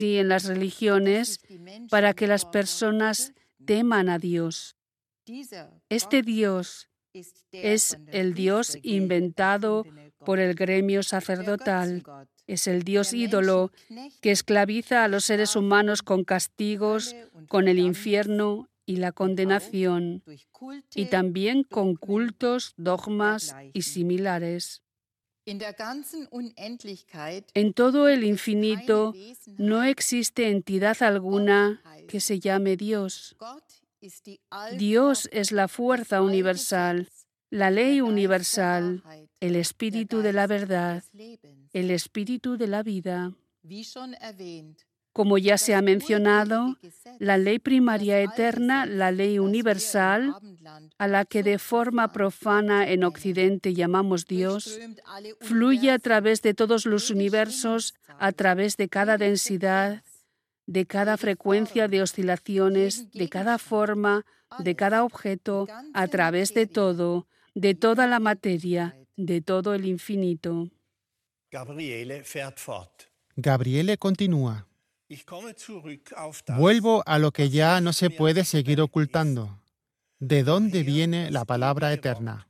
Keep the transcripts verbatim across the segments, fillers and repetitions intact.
y en las religiones para que las personas teman a Dios. Este Dios es el Dios inventado por el gremio sacerdotal. Es el Dios ídolo que esclaviza a los seres humanos con castigos, con el infierno y la condenación, y también con cultos, dogmas y similares. En todo el infinito no existe entidad alguna que se llame Dios. Dios es la fuerza universal, la ley universal, el espíritu de la verdad, el espíritu de la vida. Como ya se ha mencionado, la ley primaria eterna, la ley universal, a la que de forma profana en Occidente llamamos Dios, fluye a través de todos los universos, a través de cada densidad, de cada frecuencia de oscilaciones, de cada forma, de cada objeto, a través de todo, de toda la materia, de todo el infinito. Gabriele fährt fort. Gabriele continúa. Vuelvo a lo que ya no se puede seguir ocultando. ¿De dónde viene la palabra eterna?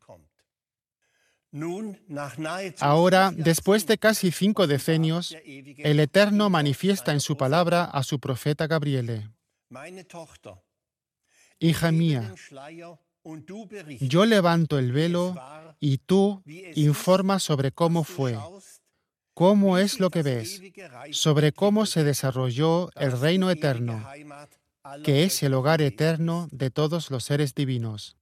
Ahora, después de casi cinco decenios, el Eterno manifiesta en su palabra a su profeta Gabriele. Hija mía, yo levanto el velo y tú informas sobre cómo fue, cómo es lo que ves, sobre cómo se desarrolló el reino eterno, que es el hogar eterno de todos los seres divinos.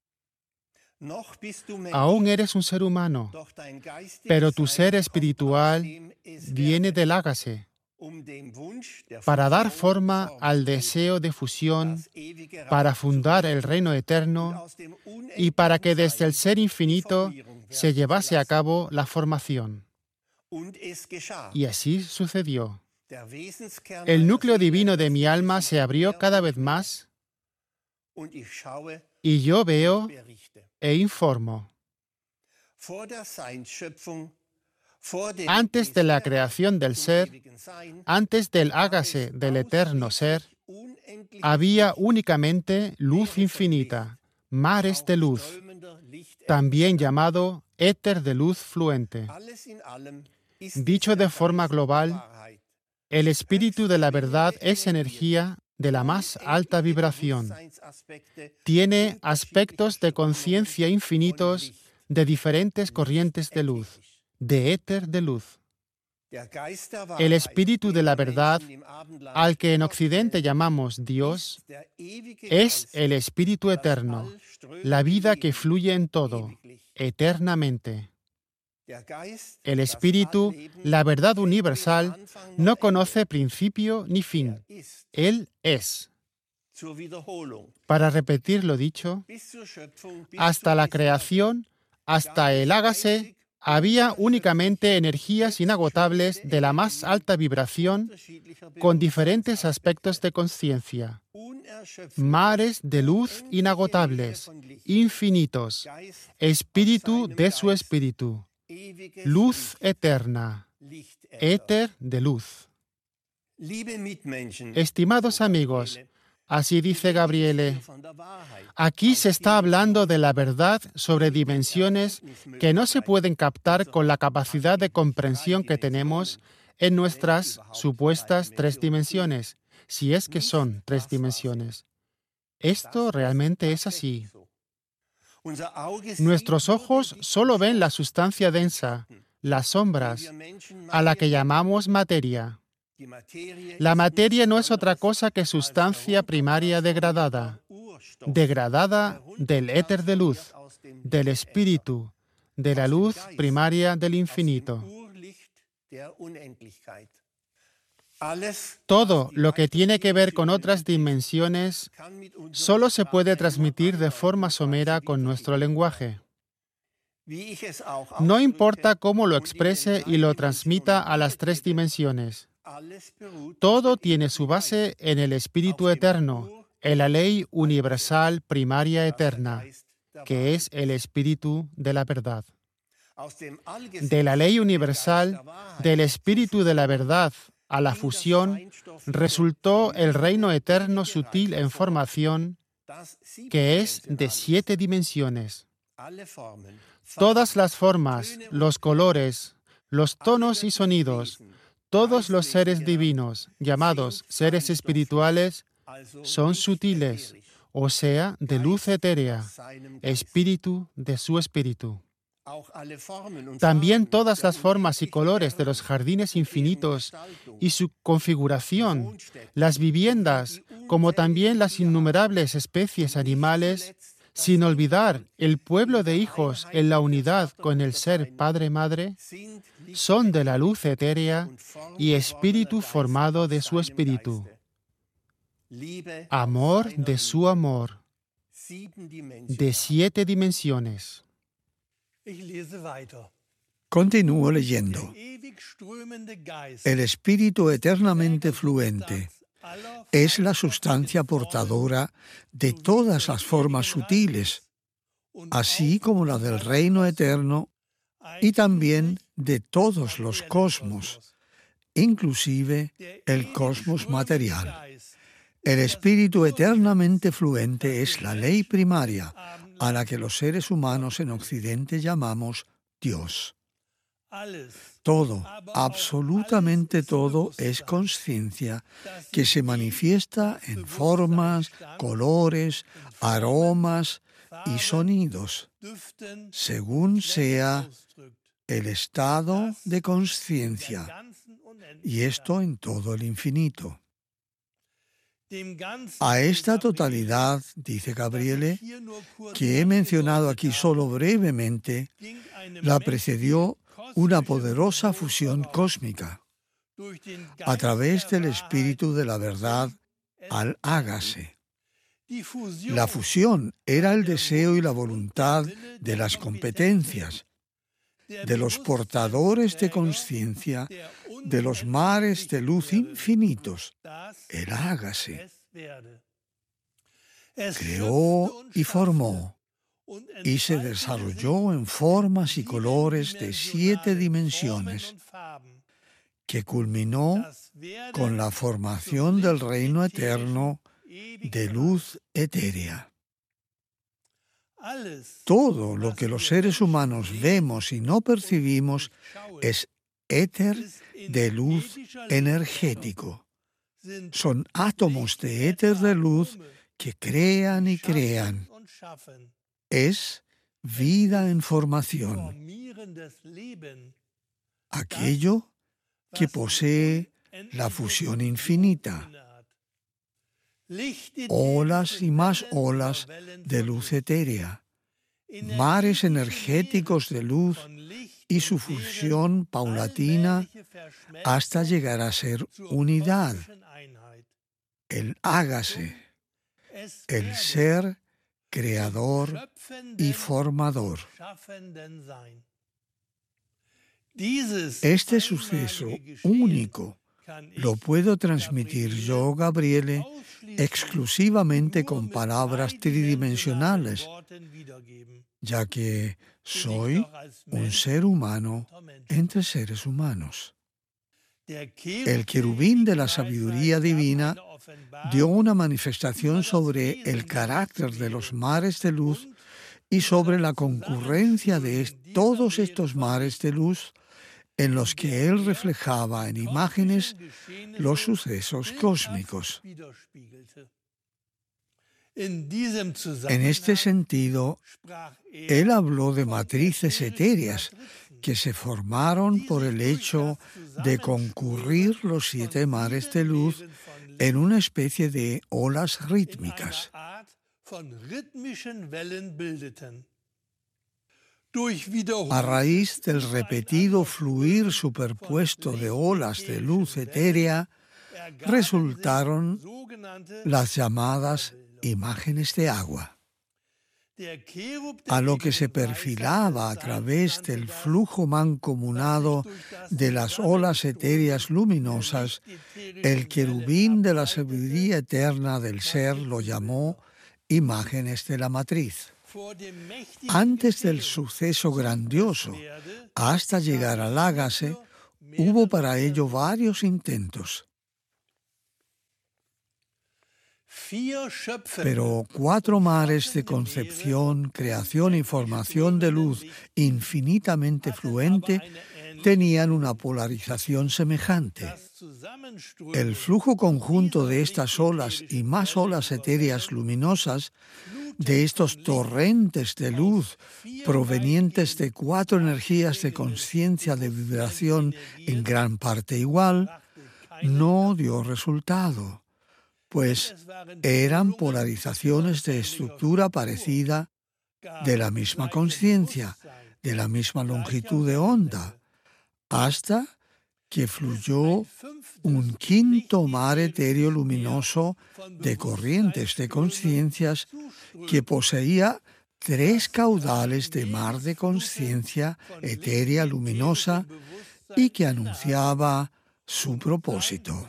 Aún eres un ser humano, pero tu ser espiritual viene del ágase, para dar forma al deseo de fusión, para fundar el reino eterno y para que desde el ser infinito se llevase a cabo la formación. Y así sucedió. El núcleo divino de mi alma se abrió cada vez más y yo veo e informo. Antes de la creación del ser, antes del hágase del eterno ser, había únicamente luz infinita, mares de luz, también llamado éter de luz fluente. Dicho de forma global, el espíritu de la verdad es energía de la más alta vibración. Tiene aspectos de conciencia infinitos de diferentes corrientes de luz, de éter de luz. El espíritu de la verdad, al que en Occidente llamamos Dios, es el espíritu eterno, la vida que fluye en todo, eternamente. El espíritu, la verdad universal, no conoce principio ni fin. Él es. Para repetir lo dicho, hasta la creación, hasta el hágase, había únicamente energías inagotables de la más alta vibración con diferentes aspectos de conciencia. Mares de luz inagotables, infinitos, espíritu de su espíritu. Luz eterna, éter de luz. Estimados amigos, así dice Gabriele, aquí se está hablando de la verdad sobre dimensiones que no se pueden captar con la capacidad de comprensión que tenemos en nuestras supuestas tres dimensiones, si es que son tres dimensiones. Esto realmente es así. Nuestros ojos solo ven la sustancia densa, las sombras, a la que llamamos materia. La materia no es otra cosa que sustancia primaria degradada, degradada del éter de luz, del espíritu, de la luz primaria del infinito. Todo lo que tiene que ver con otras dimensiones solo se puede transmitir de forma somera con nuestro lenguaje. No importa cómo lo exprese y lo transmita a las tres dimensiones. Todo tiene su base en el Espíritu Eterno, en la ley universal primaria eterna, que es el Espíritu de la verdad. De la ley universal, del Espíritu de la verdad, a la fusión resultó el reino eterno sutil en formación, que es de siete dimensiones. Todas las formas, los colores, los tonos y sonidos, todos los seres divinos, llamados seres espirituales, son sutiles, o sea, de luz etérea, espíritu de su espíritu. También todas las formas y colores de los jardines infinitos y su configuración, las viviendas, como también las innumerables especies animales, sin olvidar el pueblo de hijos en la unidad con el ser Padre-Madre, son de la luz etérea y espíritu formado de su espíritu. Amor de su amor, de siete dimensiones. Continúo leyendo. El espíritu eternamente fluente es la sustancia portadora de todas las formas sutiles, así como la del reino eterno y también de todos los cosmos, inclusive el cosmos material. El espíritu eternamente fluente es la ley primaria, a la que los seres humanos en Occidente llamamos Dios. Todo, absolutamente todo, es conciencia que se manifiesta en formas, colores, aromas y sonidos, según sea el estado de conciencia, y esto en todo el infinito. A esta totalidad, dice Gabriele, que he mencionado aquí solo brevemente, la precedió una poderosa fusión cósmica a través del espíritu de la verdad al hágase. La fusión era el deseo y la voluntad de las competencias, de los portadores de conciencia, de los mares de luz infinitos, el hágase. Creó y formó, y se desarrolló en formas y colores de siete dimensiones, que culminó con la formación del reino eterno de luz etérea. Todo lo que los seres humanos vemos y no percibimos es éter de luz energético. Son átomos de éter de luz que crean y crean. Es vida en formación. Aquello que posee la fusión infinita. Olas y más olas de luz etérea, mares energéticos de luz y su fusión paulatina hasta llegar a ser unidad, el hágase, el ser creador y formador. Este suceso único lo puedo transmitir yo, Gabriele, exclusivamente con palabras tridimensionales, ya que soy un ser humano entre seres humanos. El querubín de la sabiduría divina dio una manifestación sobre el carácter de los mares de luz y sobre la concurrencia de todos estos mares de luz en los que él reflejaba en imágenes los sucesos cósmicos. En este sentido, él habló de matrices etéreas que se formaron por el hecho de concurrir los siete mares de luz en una especie de olas rítmicas. A raíz del repetido fluir superpuesto de olas de luz etérea, resultaron las llamadas imágenes de agua. A lo que se perfilaba a través del flujo mancomunado de las olas etéreas luminosas, el querubín de la sabiduría eterna del ser lo llamó imágenes de la matriz. Antes del suceso grandioso, hasta llegar al hágase, Hubo para ello varios intentos. Pero cuatro mares de concepción, creación y formación de luz infinitamente fluente tenían una polarización semejante. El flujo conjunto de estas olas y más olas etéreas luminosas, de estos torrentes de luz provenientes de cuatro energías de conciencia de vibración en gran parte igual, no dio resultado, pues eran polarizaciones de estructura parecida, de la misma conciencia, de la misma longitud de onda, hasta que fluyó un quinto mar etéreo luminoso de corrientes de conciencias que poseía tres caudales de mar de conciencia etérea luminosa y que anunciaba su propósito.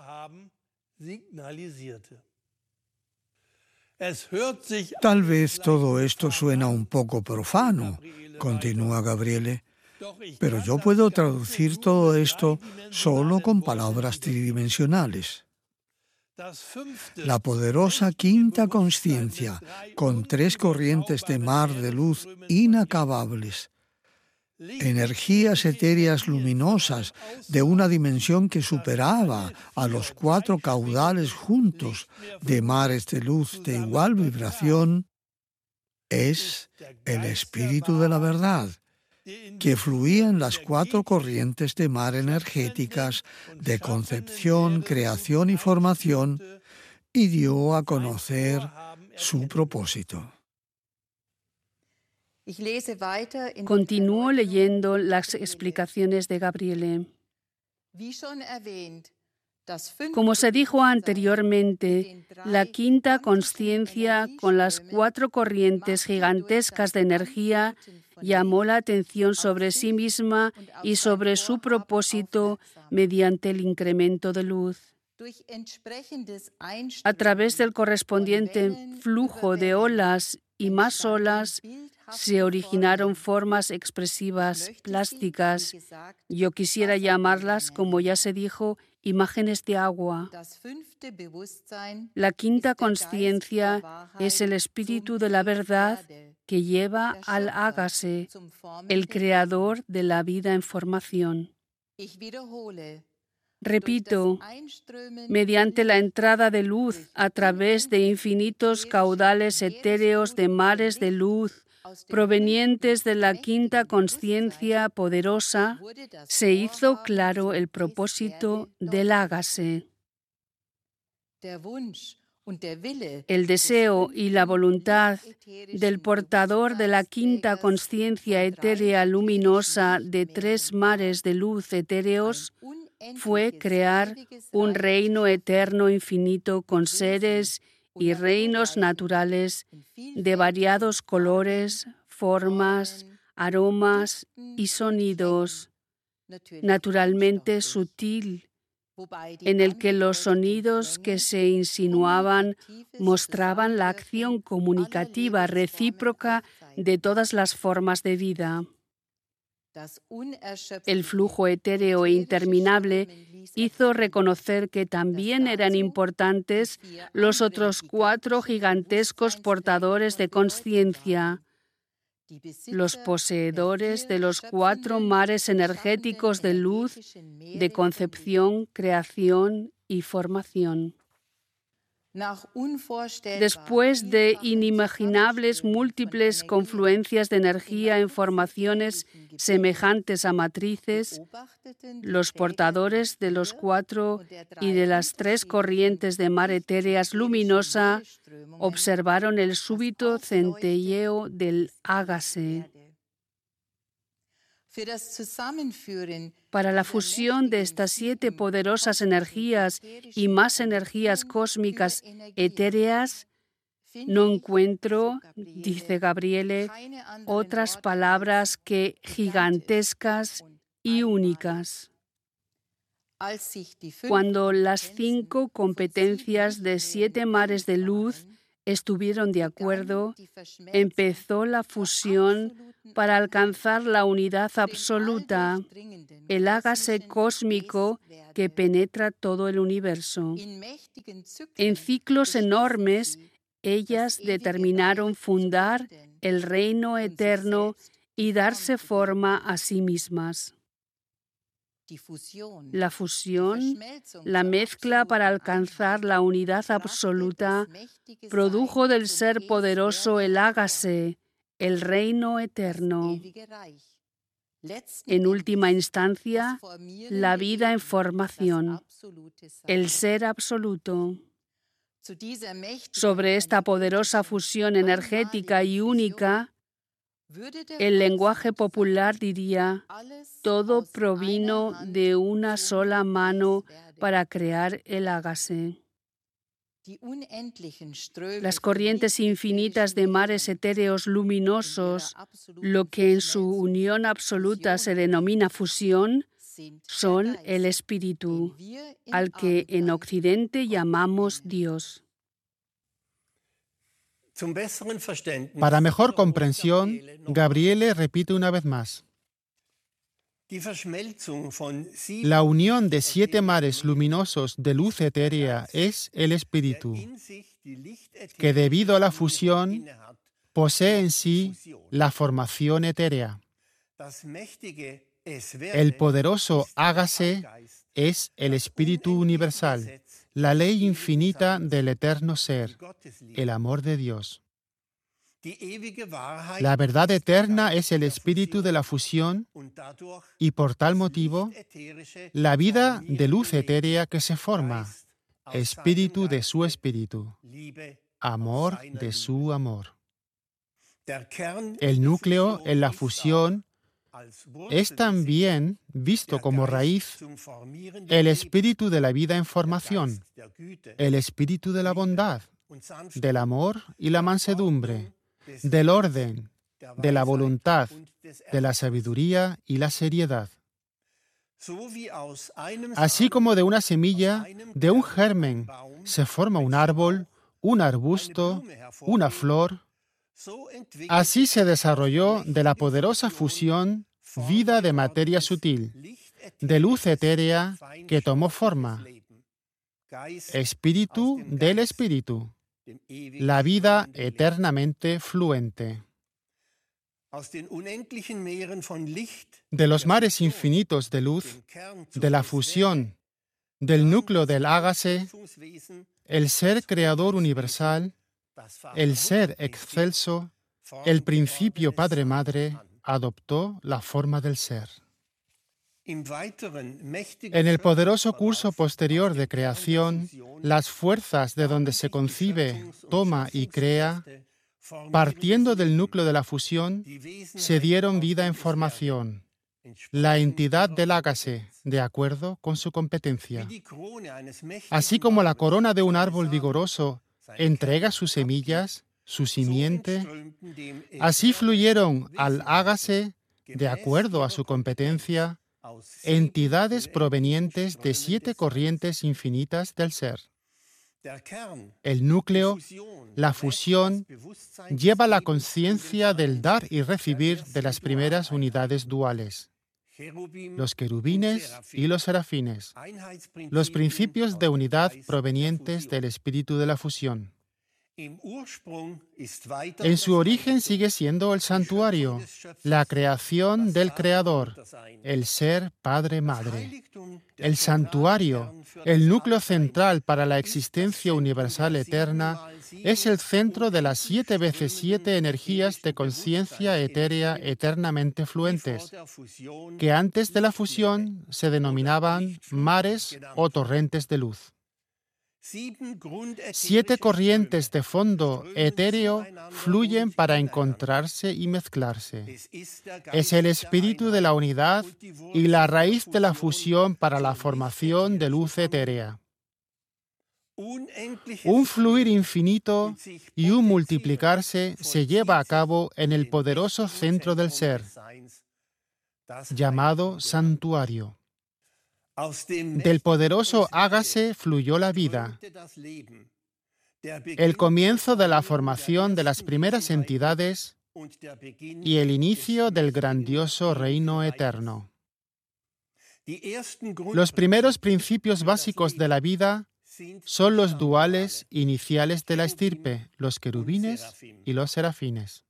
Tal vez todo esto suena un poco profano, continúa Gabriele, pero yo puedo traducir todo esto solo con palabras tridimensionales. La poderosa quinta conciencia, con tres corrientes de mar de luz inacabables, energías etéreas luminosas de una dimensión que superaba a los cuatro caudales juntos de mares de luz de igual vibración, es el espíritu de la verdad, que fluía en las cuatro corrientes de mar energéticas de concepción, creación y formación, y dio a conocer su propósito. Continúo leyendo las explicaciones de Gabriele. Como se dijo anteriormente, la quinta consciencia con las cuatro corrientes gigantescas de energía llamó la atención sobre sí misma y sobre su propósito mediante el incremento de luz. A través del correspondiente flujo de olas y más olas, se originaron formas expresivas plásticas. Yo quisiera llamarlas, como ya se dijo, imágenes de agua. La quinta consciencia es el espíritu de la verdad que lleva al hágase, el creador de la vida en formación. Repito, mediante la entrada de luz a través de infinitos caudales etéreos de mares de luz provenientes de la quinta consciencia poderosa, se hizo claro el propósito del hágase. El deseo y la voluntad del portador de la quinta consciencia etérea luminosa de tres mares de luz etéreos fue crear un reino eterno infinito con seres y reinos naturales de variados colores, formas, aromas y sonidos, naturalmente sutil, en el que los sonidos que se insinuaban mostraban la acción comunicativa recíproca de todas las formas de vida. El flujo etéreo e interminable hizo reconocer que también eran importantes los otros cuatro gigantescos portadores de conciencia, los poseedores de los cuatro mares energéticos de luz, de concepción, creación y formación. Después de inimaginables múltiples confluencias de energía en formaciones semejantes a matrices, los portadores de los cuatro y de las tres corrientes de mar etéreas luminosa observaron el súbito centelleo del hágase. Para la fusión de estas siete poderosas energías y más energías cósmicas etéreas, no encuentro, dice Gabriele, otras palabras que gigantescas y únicas. Cuando las cinco competencias de siete mares de luz estuvieron de acuerdo, empezó la fusión para alcanzar la unidad absoluta, el hágase cósmico que penetra todo el universo. En ciclos enormes, ellas determinaron fundar el reino eterno y darse forma a sí mismas. La fusión, la mezcla para alcanzar la unidad absoluta, produjo del ser poderoso el hágase, el reino eterno. En última instancia, la vida en formación, el ser absoluto. Sobre esta poderosa fusión energética y única, el lenguaje popular diría: todo provino de una sola mano para crear el hágase. Las corrientes infinitas de mares etéreos luminosos, lo que en su unión absoluta se denomina fusión, son el espíritu, al que en Occidente llamamos Dios. Para mejor comprensión, Gabriele repite una vez más: la unión de siete mares luminosos de luz etérea es el espíritu, que debido a la fusión posee en sí la formación etérea. El poderoso hágase es el espíritu universal, la ley infinita del eterno ser, el amor de Dios. La verdad eterna es el espíritu de la fusión y por tal motivo, la vida de luz etérea que se forma, espíritu de su espíritu, amor de su amor. El núcleo en la fusión es también visto como raíz el espíritu de la vida en formación, el espíritu de la bondad, del amor y la mansedumbre, del orden, de la voluntad, de la sabiduría y la seriedad. Así como de una semilla, de un germen, se forma un árbol, un arbusto, una flor, así se desarrolló de la poderosa fusión vida de materia sutil, de luz etérea que tomó forma, espíritu del espíritu, la vida eternamente fluente. De los mares infinitos de luz, de la fusión, del núcleo del hágase, el ser creador universal, el ser excelso, el principio Padre-Madre, adoptó la forma del ser. En el poderoso curso posterior de creación, las fuerzas de donde se concibe, toma y crea, partiendo del núcleo de la fusión, se dieron vida en formación, la entidad del hágase, de acuerdo con su competencia. Así como la corona de un árbol vigoroso entrega sus semillas, su simiente, así fluyeron al hágase, de acuerdo a su competencia, entidades provenientes de siete corrientes infinitas del ser. El núcleo, la fusión, lleva la conciencia del dar y recibir de las primeras unidades duales, los querubines y los serafines, los principios de unidad provenientes del espíritu de la fusión. En su origen sigue siendo el santuario, la creación del Creador, el ser Padre-Madre. El santuario, el núcleo central para la existencia universal eterna, es el centro de las siete veces siete energías de conciencia etérea eternamente fluentes, que antes de la fusión se denominaban mares o torrentes de luz. Siete corrientes de fondo etéreo fluyen para encontrarse y mezclarse. Es el espíritu de la unidad y la raíz de la fusión para la formación de luz etérea. Un fluir infinito y un multiplicarse se lleva a cabo en el poderoso centro del ser, llamado santuario. Del poderoso hágase fluyó la vida. el comienzo de la formación de las primeras entidades y el inicio del grandioso reino eterno. Los primeros principios básicos de la vida son los duales iniciales de la estirpe, los querubines y los serafines.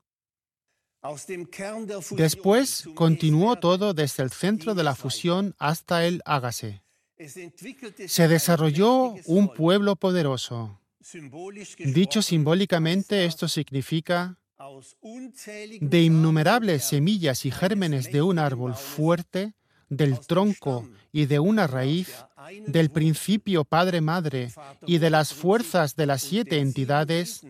Después continuó todo desde el centro de la fusión hasta el ágase. Se desarrolló un pueblo poderoso. Dicho simbólicamente, esto significa de innumerables semillas y gérmenes de un árbol fuerte, del tronco y de una raíz, del principio Padre-Madre y de las fuerzas de las siete entidades,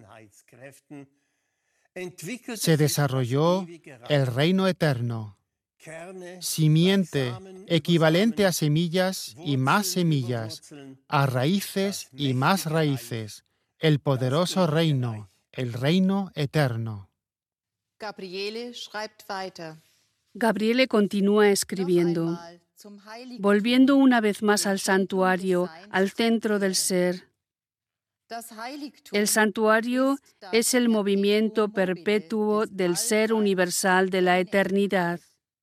se desarrolló el reino eterno, simiente equivalente a semillas y más semillas, a raíces y más raíces, el poderoso reino, el reino eterno. Gabriele continúa escribiendo, volviendo una vez más al santuario, al centro del ser. El santuario es el movimiento perpetuo del ser universal de la eternidad.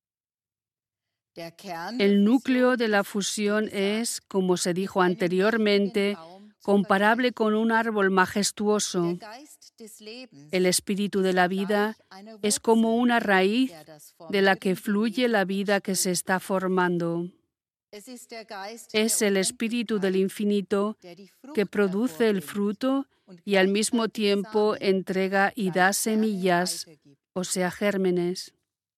El núcleo de la fusión es, como se dijo anteriormente, comparable con un árbol majestuoso. El espíritu de la vida es como una raíz de la que fluye la vida que se está formando. Es el espíritu del infinito que produce el fruto y al mismo tiempo entrega y da semillas, o sea, gérmenes.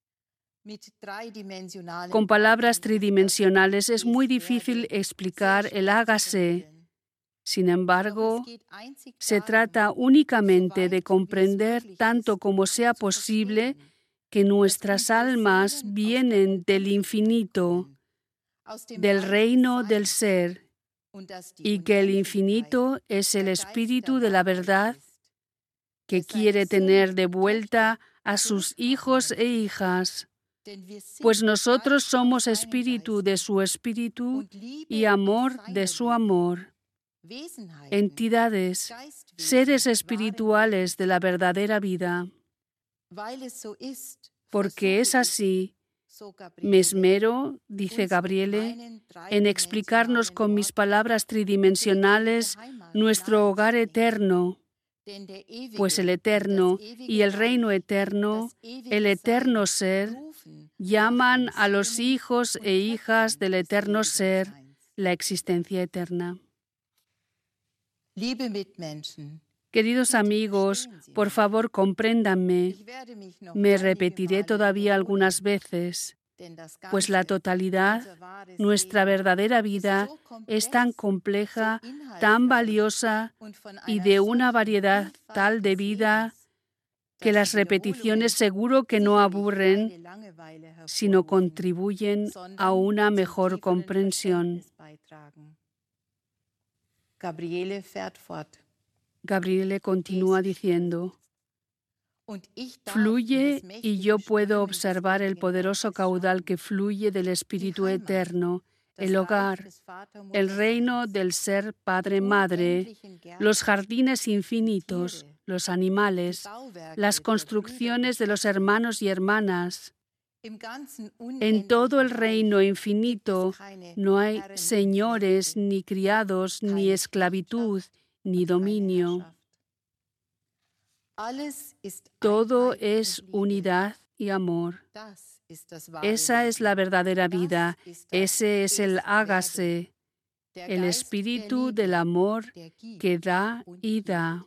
Con palabras tridimensionales es muy difícil explicar el hágase. Sin embargo, se trata únicamente de comprender tanto como sea posible que nuestras almas vienen del infinito, del reino del ser, y que el infinito es el espíritu de la verdad que quiere tener de vuelta a sus hijos e hijas, pues nosotros somos espíritu de su espíritu y amor de su amor. Entidades, seres espirituales de la verdadera vida. Porque es así, me esmero, dice Gabriele, en explicarnos con mis palabras tridimensionales nuestro hogar eterno, pues el eterno y el reino eterno, el eterno ser, llaman a los hijos e hijas del eterno ser, la existencia eterna. Queridos amigos, por favor, compréndanme. Me repetiré todavía algunas veces, pues la totalidad, nuestra verdadera vida, es tan compleja, tan valiosa y de una variedad tal de vida que las repeticiones seguro que no aburren, sino contribuyen a una mejor comprensión. Gabriele continúa diciendo, fluye y yo puedo observar el poderoso caudal que fluye del Espíritu Eterno, el hogar, el reino del ser Padre-Madre, los jardines infinitos, los animales, las construcciones de los hermanos y hermanas. En todo el reino infinito no hay señores, ni criados, ni esclavitud, ni dominio. Todo es unidad y amor. Esa es la verdadera vida. Ese es el hágase, el espíritu del amor que da y da.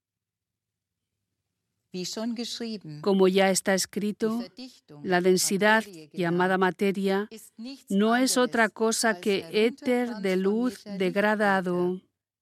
Como ya está escrito, la densidad llamada materia no es otra cosa que éter de luz degradado,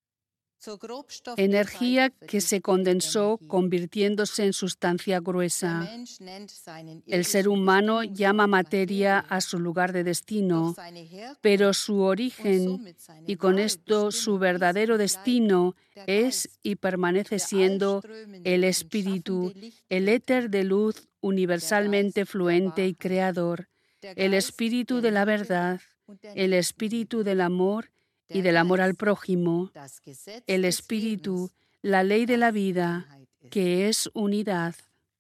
energía que se condensó convirtiéndose en sustancia gruesa. El ser humano llama materia a su lugar de destino, pero su origen y con esto su verdadero destino es y permanece siendo el espíritu, el éter de luz universalmente fluente y creador, el espíritu de la verdad, el espíritu del amor, y del amor al prójimo, el Espíritu, la ley de la vida, que es unidad.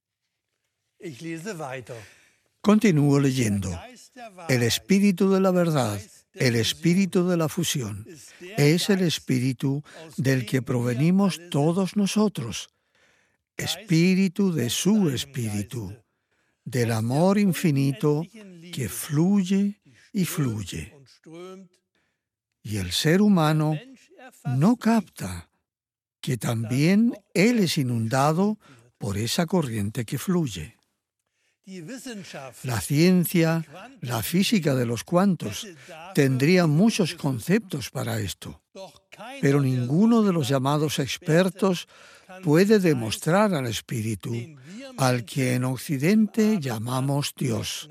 Continúo leyendo. El Espíritu de la verdad, el Espíritu de la fusión, es el Espíritu del que provenimos todos nosotros, Espíritu de su Espíritu, del amor infinito que fluye y fluye. Y el ser humano no capta que también él es inundado por esa corriente que fluye. La ciencia, la física de los cuantos, tendría muchos conceptos para esto, pero ninguno de los llamados expertos puede demostrar al Espíritu, al que en Occidente llamamos Dios.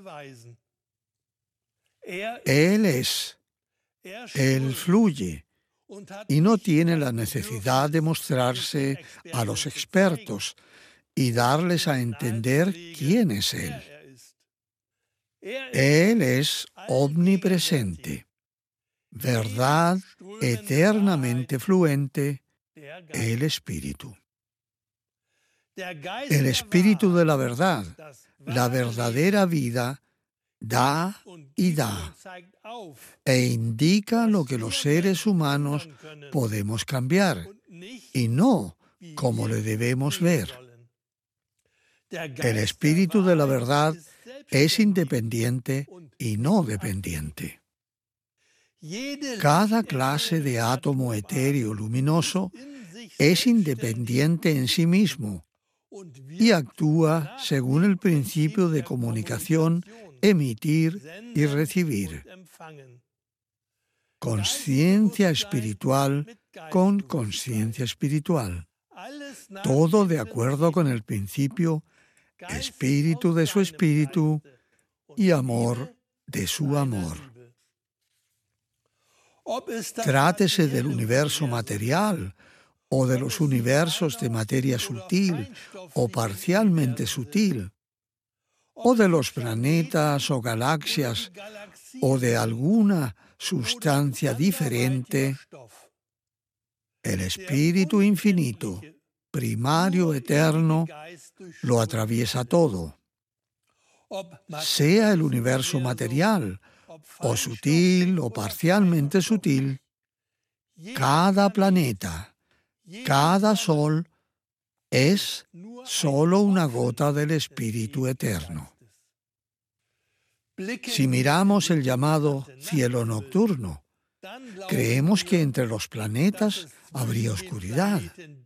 Él es, Él fluye, y no tiene la necesidad de mostrarse a los expertos y darles a entender quién es Él. Él es omnipresente, verdad eternamente fluente, el Espíritu. El Espíritu de la verdad, la verdadera vida, da y da, e indica lo que los seres humanos podemos cambiar, y no como le debemos ver. El Espíritu de la verdad es independiente y no dependiente. Cada clase de átomo etéreo luminoso es independiente en sí mismo y actúa según el principio de comunicación, emitir y recibir. Consciencia espiritual con consciencia espiritual. Todo de acuerdo con el principio espíritu de su espíritu y amor de su amor. Trátese del universo material o de los universos de materia sutil o parcialmente sutil, o de los planetas o galaxias o de alguna sustancia diferente, el Espíritu infinito, primario, eterno, lo atraviesa todo. Sea el universo material, o sutil o parcialmente sutil, cada planeta, cada sol es solo una gota del Espíritu eterno. Si miramos el llamado cielo nocturno, creemos que entre los planetas habría oscuridad.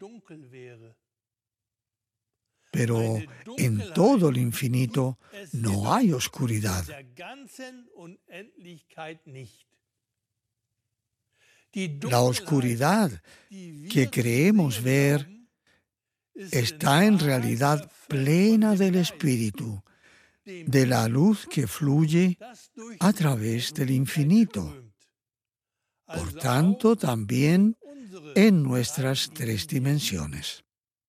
Pero en todo el infinito no hay oscuridad. La oscuridad que creemos ver está en realidad plena del Espíritu, de la luz que fluye a través del infinito. Por tanto, también en nuestras tres dimensiones.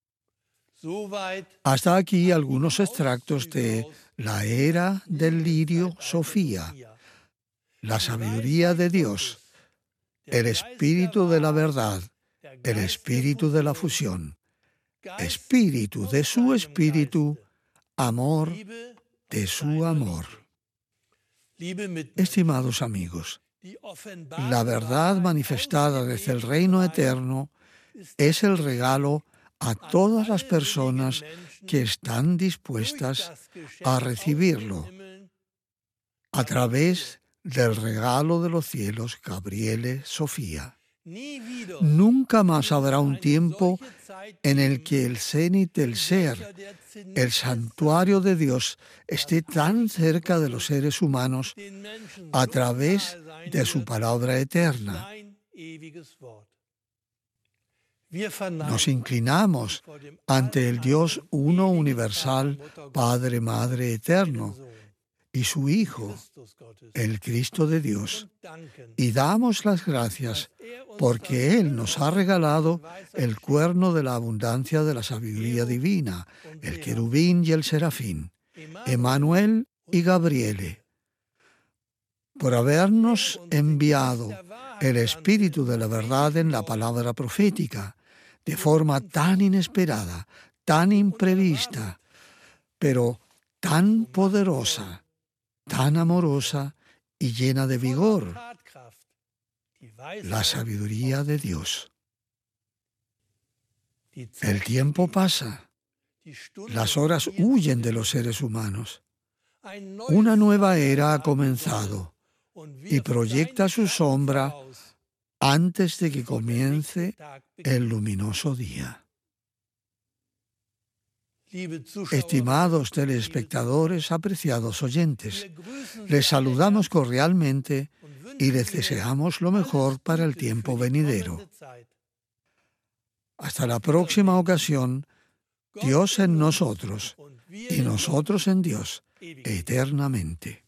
Hasta aquí algunos extractos de La era del lirio Sofía, la sabiduría de Dios, el espíritu de la verdad, el espíritu de la fusión, espíritu de su espíritu, amor de su amor. Estimados amigos, la verdad manifestada desde el reino eterno es el regalo a todas las personas que están dispuestas a recibirlo a través del regalo de los cielos Gabriele Sofía. Nunca más habrá un tiempo en el que el cenit del ser, el santuario de Dios, esté tan cerca de los seres humanos a través de su palabra eterna. Nos inclinamos ante el Dios uno universal, Padre, Madre eterno, y su Hijo, el Cristo de Dios, y damos las gracias porque Él nos ha regalado el cuerno de la abundancia de la sabiduría divina, el querubín y el serafín, Emmanuel y Gabriele, por habernos enviado el espíritu de la verdad en la palabra profética, de forma tan inesperada, tan imprevista, pero tan poderosa, tan amorosa y llena de vigor, la sabiduría de Dios. El tiempo pasa, las horas huyen de los seres humanos. Una nueva era ha comenzado y proyecta su sombra antes de que comience el luminoso día. Estimados telespectadores, apreciados oyentes, les saludamos cordialmente y les deseamos lo mejor para el tiempo venidero. Hasta la próxima ocasión, Dios en nosotros y nosotros en Dios eternamente.